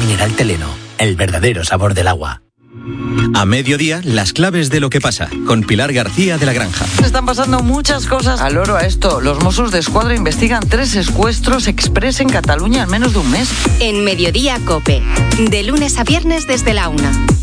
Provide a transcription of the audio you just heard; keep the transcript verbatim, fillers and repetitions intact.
mineral Teleno, el verdadero sabor del agua. A mediodía, las claves de lo que pasa, con Pilar García de la Granja. Están pasando muchas cosas. Al oro a esto, los Mossos de Escuadra investigan tres secuestros express en Cataluña en menos de un mes. En Mediodía COPE, de lunes a viernes desde la una.